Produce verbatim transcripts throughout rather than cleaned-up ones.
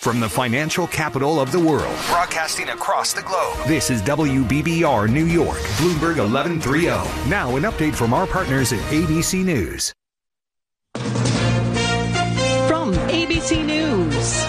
From the financial capital of the world, broadcasting across the globe, this is W B B R New York, Bloomberg eleven thirty. Now an update from our partners at A B C News. From A B C News,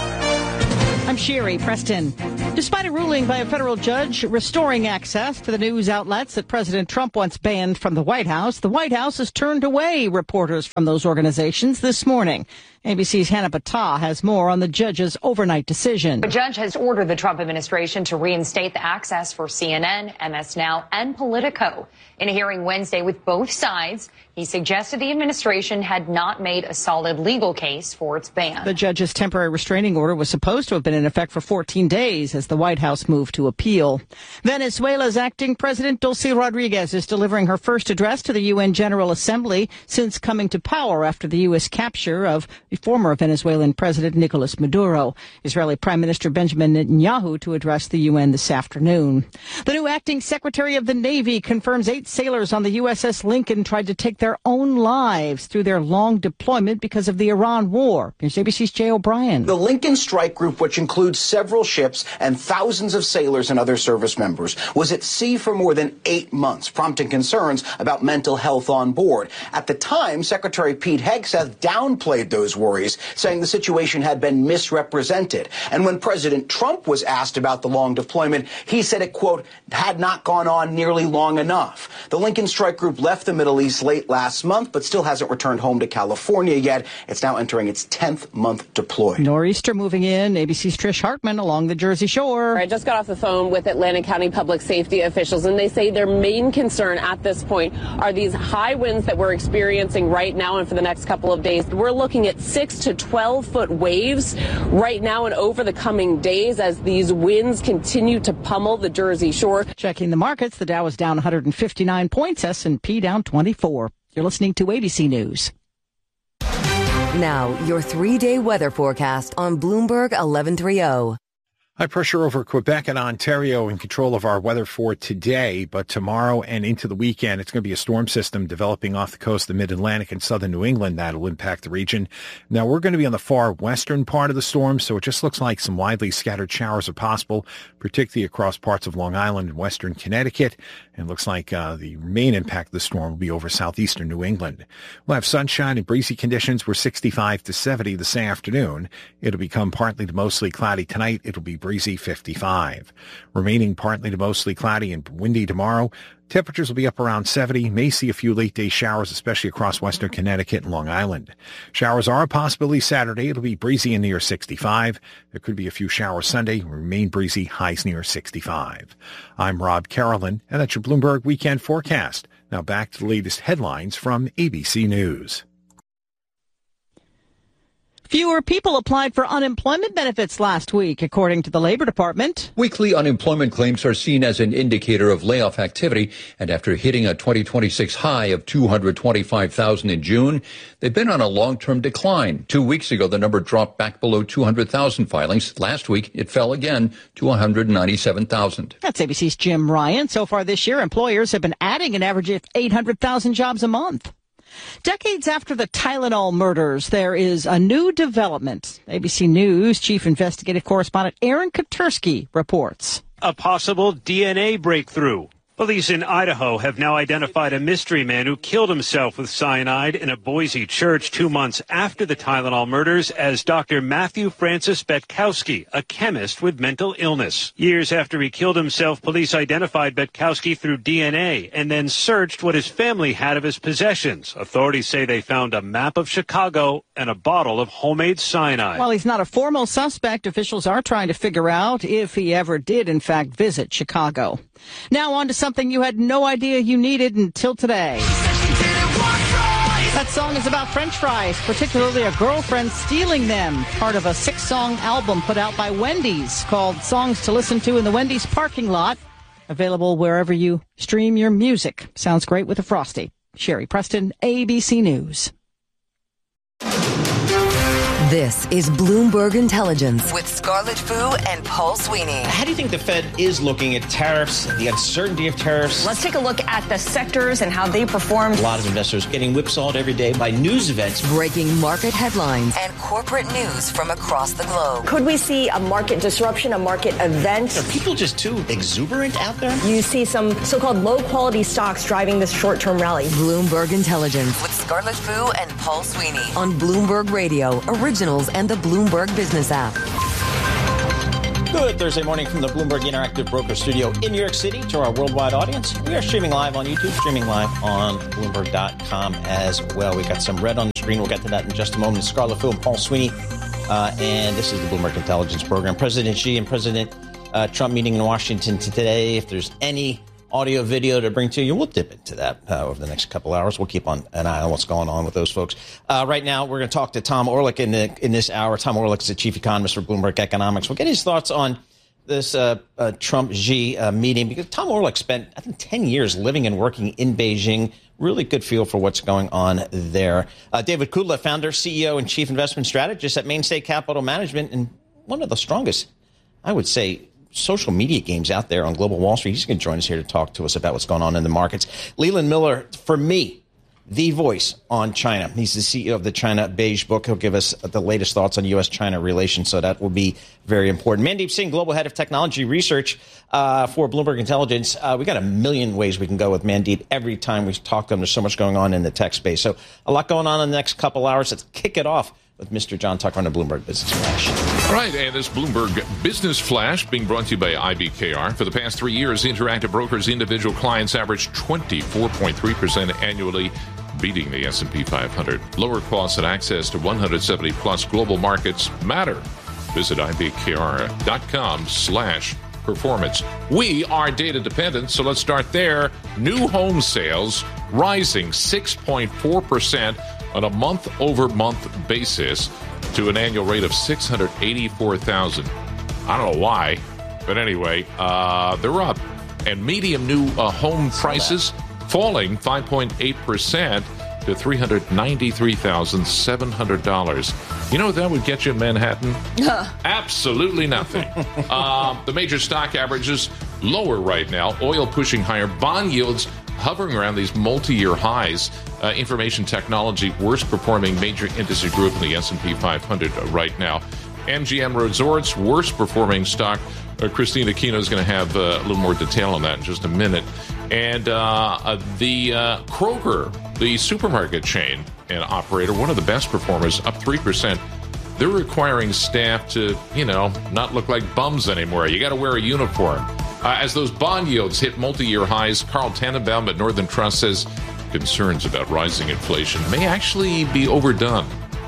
I'm Sherry Preston. Despite a ruling by a federal judge restoring access to the news outlets that President Trump once banned from the White House, the White House has turned away reporters from those organizations this morning. A B C's Hannah Battah has more on the judge's overnight decision. The judge has ordered the Trump administration to reinstate the access for C N N, M S Now, and Politico. In a hearing Wednesday with both sides, he suggested the administration had not made a solid legal case for its ban. The judge's temporary restraining order was supposed to have been in effect for fourteen days as the White House moved to appeal. Venezuela's acting president Dulce Rodriguez is delivering her first address to the U N General Assembly since coming to power after the U S capture of former Venezuelan President Nicolas Maduro. Israeli Prime Minister Benjamin Netanyahu to address the U N this afternoon. The new acting Secretary of the Navy confirms eight sailors on the U S S Lincoln tried to take their own lives through their long deployment because of the Iran war. Here's A B C's Jay O'Brien. The Lincoln Strike Group, which includes several ships and thousands of sailors and other service members, was at sea for more than eight months, prompting concerns about mental health on board. At the time, Secretary Pete Hegseth downplayed those worries, saying the situation had been misrepresented. And when President Trump was asked about the long deployment, he said it, quote, had not gone on nearly long enough. The Lincoln Strike Group left the Middle East late last month, but still hasn't returned home to California yet. It's now entering its tenth month deployed. Nor'easter moving in. A B C's Trish Hartman along the Jersey Shore. I just got off the phone with Atlantic County public safety officials, and they say their main concern at this point are these high winds that we're experiencing right now and for the next couple of days. We're looking at six to twelve foot waves right now and over the coming days as these winds continue to pummel the Jersey Shore. Checking the markets, the Dow is down one hundred fifty-nine points, S and P down twenty-four. You're listening to A B C News. Now, your three-day weather forecast on Bloomberg eleven thirty. High pressure over Quebec and Ontario in control of our weather for today, but tomorrow and into the weekend, it's going to be a storm system developing off the coast of the Mid-Atlantic and southern New England that'll impact the region. Now, we're going to be on the far western part of the storm, so it just looks like some widely scattered showers are possible, particularly across parts of Long Island and western Connecticut. And it looks like uh, the main impact of the storm will be over southeastern New England. We'll have sunshine and breezy conditions. We're sixty-five to seventy this afternoon. It'll become partly to mostly cloudy tonight. It'll be breezy fifty-five. Remaining partly to mostly cloudy and windy tomorrow. Temperatures will be up around seventy. May see a few late-day showers, especially across western Connecticut and Long Island. Showers are a possibility Saturday. It'll be breezy and near sixty-five. There could be a few showers Sunday. Remain breezy, highs near sixty-five. I'm Rob Carolyn, and that's your Bloomberg Weekend Forecast. Now back to the latest headlines from A B C News. Fewer people applied for unemployment benefits last week, according to the Labor Department. Weekly unemployment claims are seen as an indicator of layoff activity, and after hitting a twenty twenty-six high of two hundred twenty-five thousand in June, they've been on a long-term decline. Two weeks ago, the number dropped back below two hundred thousand filings. Last week, it fell again to one hundred ninety-seven thousand. That's A B C's Jim Ryan. So far this year, employers have been adding an average of eight hundred thousand jobs a month. Decades after the Tylenol murders, there is a new development. A B C News chief investigative correspondent Aaron Katursky reports. A possible D N A breakthrough. Police in Idaho have now identified a mystery man who killed himself with cyanide in a Boise church two months after the Tylenol murders as Doctor Matthew Francis Betkowski, a chemist with mental illness. Years after he killed himself, police identified Betkowski through D N A and then searched what his family had of his possessions. Authorities say they found a map of Chicago and a bottle of homemade cyanide. While he's not a formal suspect, officials are trying to figure out if he ever did, in fact, visit Chicago. Now on to something you had no idea you needed until today. That song is about French fries, particularly a girlfriend stealing them. Part of a six-song album put out by Wendy's called Songs to Listen to in the Wendy's Parking Lot. Available wherever you stream your music. Sounds great with a Frosty. Sherry Preston, A B C News. This is Bloomberg Intelligence with Scarlett Fu and Paul Sweeney. How do you think the Fed is looking at tariffs, the uncertainty of tariffs? Let's take a look at the sectors and how they performed. A lot of investors getting whipsawed every day by news events. Breaking market headlines and corporate news from across the globe. Could we see a market disruption, a market event? Are people just too exuberant out there? You see some so-called low-quality stocks driving this short-term rally. Bloomberg Intelligence with Scarlett Fu and Paul Sweeney on Bloomberg Radio, Originals, and the Bloomberg Business app. Good Thursday morning from the Bloomberg Interactive Broker Studio in New York City to our worldwide audience. We are streaming live on YouTube, streaming live on Bloomberg dot com as well. We got some red on the screen. We'll get to that in just a moment. Scarlett Fu and Paul Sweeney. Uh, and this is the Bloomberg Intelligence Program. President Xi and President uh, Trump meeting in Washington today. If there's any audio, video to bring to you, we'll dip into that uh, over the next couple hours. We'll keep on an eye on what's going on with those folks. Uh, right now, we're going to talk to Tom Orlik in the in this hour. Tom Orlik is the chief economist for Bloomberg Economics. We'll get his thoughts on this uh, uh, Trump-Xi uh, meeting, because Tom Orlik spent, I think, ten years living and working in Beijing. Really good feel for what's going on there. Uh, David Kudla, founder, C E O, and chief investment strategist at Mainstay Capital Management, and one of the strongest, I would say, social media games out there on Global Wall Street. He's going to join us here to talk to us about what's going on in the markets. Leland Miller, for me, the voice on China. He's the C E O of the China Beige Book. He'll give us the latest thoughts on U S China relations, so that will be very important. Mandeep Singh, Global Head of Technology Research uh, for Bloomberg Intelligence. Uh, we got a million ways we can go with Mandeep every time we talk to him. There's so much going on in the tech space. So a lot going on in the next couple hours. Let's kick it off with Mister John Tucker on the Bloomberg Business Flash. All right, and this Bloomberg Business Flash being brought to you by I B K R. For the past three years, Interactive Brokers' individual clients averaged twenty-four point three percent annually, beating the S and P five hundred. Lower costs and access to one hundred seventy plus global markets matter. Visit ibkr.com slash performance. We are data dependent, so let's start there. New home sales rising six point four percent on a month-over-month basis to an annual rate of six hundred eighty-four thousand. I don't know why, but anyway, uh, they're up. And medium new uh, home prices falling five point eight percent to three hundred ninety-three thousand seven hundred dollars. You know what that would get you in Manhattan? Absolutely nothing. uh, the major stock averages lower right now. Oil pushing higher. Bond yields hovering around these multi-year highs. Uh, information technology, worst performing major industry group in the S and P five hundred right now. M G M Resorts, worst performing stock. Uh, Christina Aquino is going to have uh, a little more detail on that in just a minute. And uh, uh, the uh, Kroger, the supermarket chain and operator, one of the best performers, up three percent. They're requiring staff to, you know, not look like bums anymore. You got to wear a uniform. Uh, as those bond yields hit multi-year highs, Carl Tannenbaum at Northern Trust says concerns about rising inflation may actually be overdone.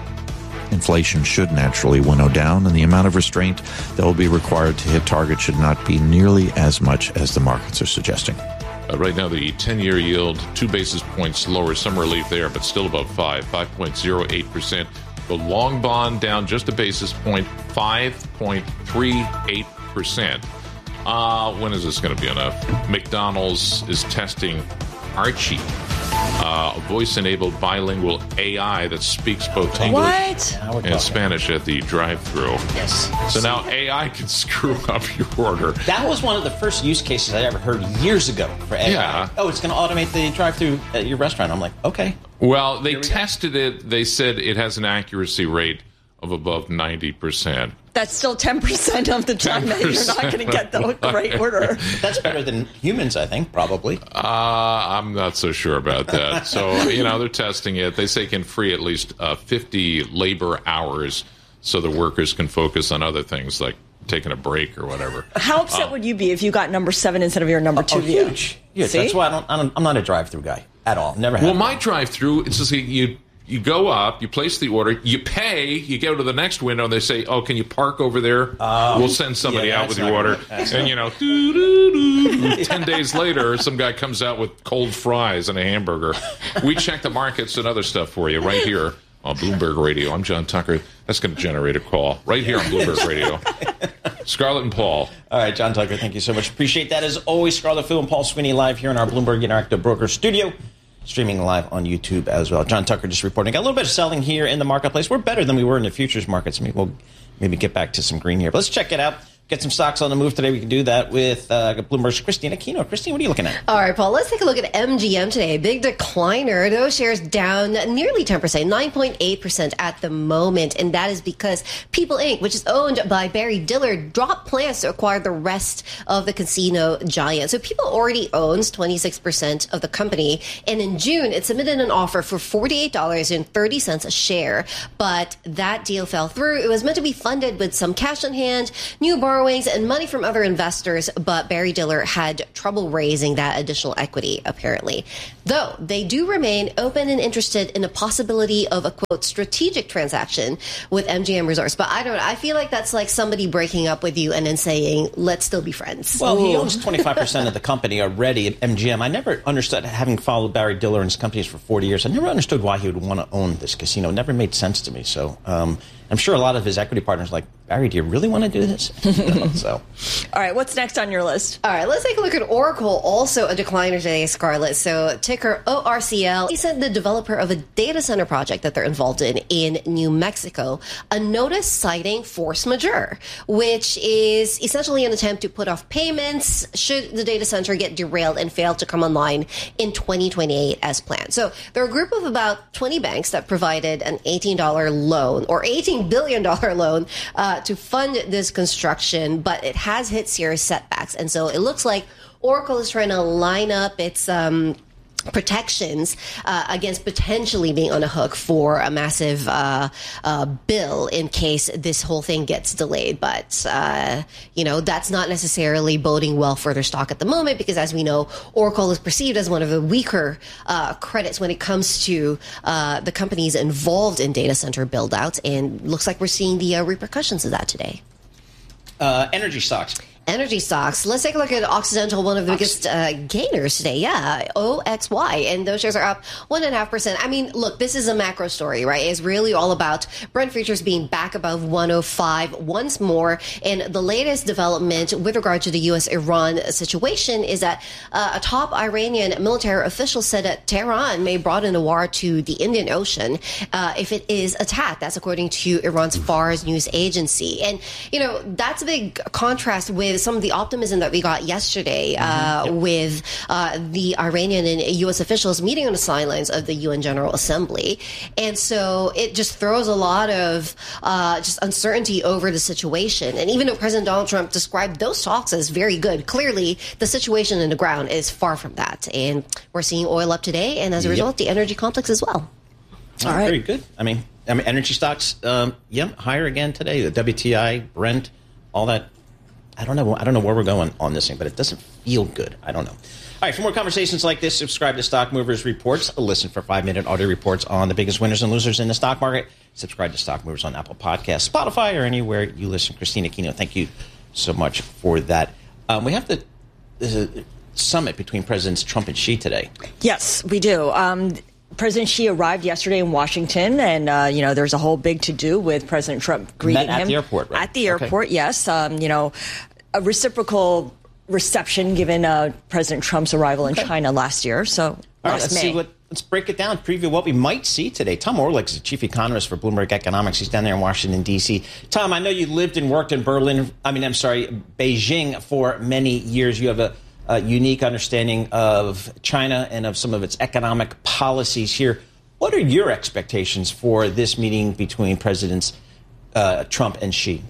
Inflation should naturally winnow down, and the amount of restraint that will be required to hit target should not be nearly as much as the markets are suggesting. Uh, right now, the ten-year yield, two basis points lower, some relief there, but still above five, five point oh eight percent. The long bond down just a basis point, five point three eight percent. Uh, when is this going to be enough? McDonald's is testing Archie, uh, a voice-enabled bilingual A I that speaks both English what? and Spanish at the drive-thru. Yes. So now A I can screw up your order. That was one of the first use cases I ever heard years ago for A I. Yeah. Oh, it's going to automate the drive-thru at your restaurant. I'm like, okay. Well, they we tested go. it. They said it has an accuracy rate of above ninety percent. That's still ten percent of the time that you're not going to get the right order. That's better than humans, I think, probably. Uh, I'm not so sure about that. So, you know, they're testing it. They say it can free at least uh, fifty labor hours so the workers can focus on other things like taking a break or whatever. How upset uh, would you be if you got number seven instead of your number two? Oh, huge. Huge. That's why I don't, I don't, I'm not a drive-thru guy at all. Never have. Well, my drive-thru, it's just you... You go up, you place the order, you pay, you go to the next window, and they say, oh, can you park over there? Um, we'll send somebody yeah, out with your order. And, you know, doo, doo, doo. ten days later, some guy comes out with cold fries and a hamburger. We check the markets and other stuff for you right here on Bloomberg Radio. I'm John Tucker. That's going to generate a call right here on Bloomberg Radio. Scarlett and Paul. All right, John Tucker, thank you so much. Appreciate that. As always, Scarlett Fu and Paul Sweeney live here in our Bloomberg Interactive Broker studio. streaming live on YouTube as well. John Tucker just reporting. Got a little bit of selling here in the marketplace. We're better than we were in the futures markets. Maybe we'll maybe get back to some green here. But let's check it out. Get some stocks on the move today. We can do that with uh, Bloomberg's Christina Aquino. Christine, what are you looking at? All right, Paul, let's take a look at M G M today. Big decliner. Those shares down nearly ten percent, nine point eight percent at the moment. And that is because People Incorporated, which is owned by Barry Diller, dropped plans to acquire the rest of the casino giant. So People already owns twenty-six percent of the company. And in June, it submitted an offer for forty-eight dollars and thirty cents a share. But that deal fell through. It was meant to be funded with some cash on hand, new borrowings, and money from other investors, but Barry Diller had trouble raising that additional equity, apparently. Though they do remain open and interested in the possibility of a, quote, strategic transaction with M G M Resorts. But I don't know. I feel like that's like somebody breaking up with you and then saying, let's still be friends. Well, Ooh. He owns twenty-five percent of the company already at M G M. I never understood, having followed Barry Diller and his companies for forty years, I never understood why he would want to own this casino. It never made sense to me. So um, I'm sure a lot of his equity partners are like, Barry, do you really want to do this? So, all right, what's next on your list? All right, let's take a look at Oracle, also a decliner today, Scarlett. So ticker O R C L. He sent the developer of a data center project that they're involved in in New Mexico a notice citing force majeure, which is essentially an attempt to put off payments should the data center get derailed and fail to come online in twenty twenty-eight as planned. So there are a group of about twenty banks that provided an eighteen dollar loan or eighteen billion dollars loan uh, to fund this construction, but it has hit serious setbacks. And so it looks like Oracle is trying to line up its um, protections uh, against potentially being on a hook for a massive uh, uh, bill in case this whole thing gets delayed. But, uh, you know, that's not necessarily boding well for their stock at the moment because, as we know, Oracle is perceived as one of the weaker uh, credits when it comes to uh, the companies involved in data center build-outs. And looks like we're seeing the uh, repercussions of that today. Uh, energy stocks. Energy stocks. Let's take a look at Occidental, one of the biggest uh, gainers today. Yeah, O X Y. And those shares are up one point five percent. I mean, look, this is a macro story, right? It's really all about Brent futures being back above one oh five once more. And the latest development with regard to the U S Iran situation is that uh, a top Iranian military official said that Tehran may broaden the war to the Indian Ocean uh, if it is attacked. That's according to Iran's Fars news agency. And, you know, that's a big contrast with some of the optimism that we got yesterday uh, mm-hmm. yep. with uh, the Iranian and U S officials meeting on the sidelines of the U N General Assembly. And so it just throws a lot of uh, just uncertainty over the situation. And even though President Donald Trump described those talks as very good, clearly the situation in the ground is far from that. And we're seeing oil up today, and as a yep. result, the energy complex as well. All right. Very good. I mean, I mean, energy stocks, um, yeah, higher again today. The W T I, Brent, all that. I don't know. I don't know where we're going on this thing, but it doesn't feel good. I don't know. All right. For more conversations like this, subscribe to Stock Movers Reports. Listen for five-minute audio reports on the biggest winners and losers in the stock market. Subscribe to Stock Movers on Apple Podcasts, Spotify, or anywhere you listen. Christina Aquino, thank you so much for that. Um, we have the, the summit between Presidents Trump and Xi today. Yes, we do. Um, President Xi arrived yesterday in Washington, and, uh, you know, there's a whole big to-do with President Trump greeting Met at him. At the airport, right? At the airport, okay. Yes. Um, you know, a reciprocal reception given uh, President Trump's arrival in okay. China last year. So All right, last let's May. see what. Let's break it down, preview what we might see today. Tom Orlik is the chief economist for Bloomberg Economics. He's down there in Washington, D C. Tom, I know you lived and worked in Berlin, I mean, I'm sorry, Beijing for many years. You have a, a unique understanding of China and of some of its economic policies here. What are your expectations for this meeting between Presidents uh, Trump and Xi?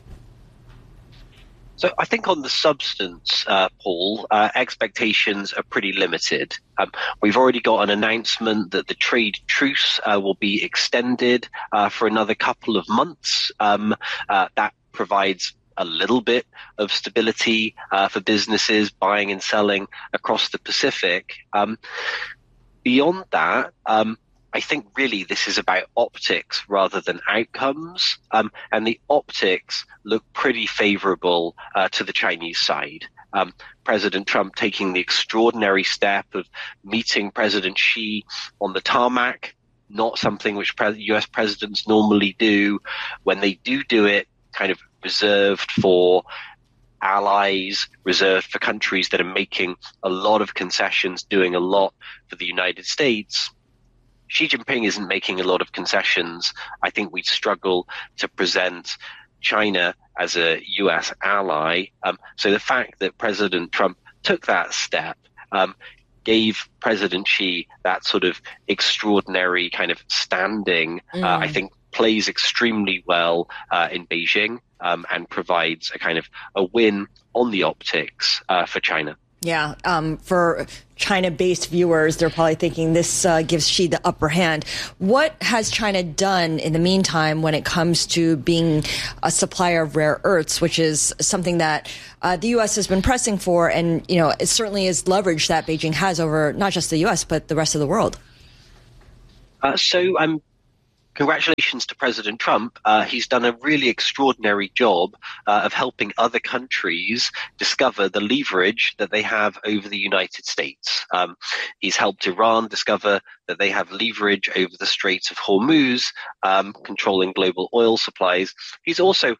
So I think on the substance, uh, Paul, uh, expectations are pretty limited. Um, we've already got an announcement that the trade truce uh, will be extended uh, for another couple of months. Um, uh, that provides a little bit of stability uh, for businesses buying and selling across the Pacific. Um, beyond that, um, I think really this is about optics rather than outcomes, um, and the optics look pretty favorable uh, to the Chinese side. Um, President Trump taking the extraordinary step of meeting President Xi on the tarmac, not something which pre- U S presidents normally do. When they do do it, kind of reserved for allies, reserved for countries that are making a lot of concessions, doing a lot for the United States. Xi Jinping isn't making a lot of concessions. I think we'd struggle to present China as a U S ally. Um, so the fact that President Trump took that step um, gave President Xi that sort of extraordinary kind of standing, mm. uh, I think plays extremely well uh, in Beijing um, and provides a kind of a win on the optics uh, for China. Yeah, um, for China-based viewers, they're probably thinking this uh, gives Xi the upper hand. What has China done in the meantime when it comes to being a supplier of rare earths, which is something that uh, the U S has been pressing for, and you know it certainly is leverage that Beijing has over not just the U S but the rest of the world? Uh, so I'm. Um Congratulations to President Trump. Uh, he's done a really extraordinary job uh, of helping other countries discover the leverage that they have over the United States. Um, he's helped Iran discover that they have leverage over the Straits of Hormuz, um, controlling global oil supplies. He's also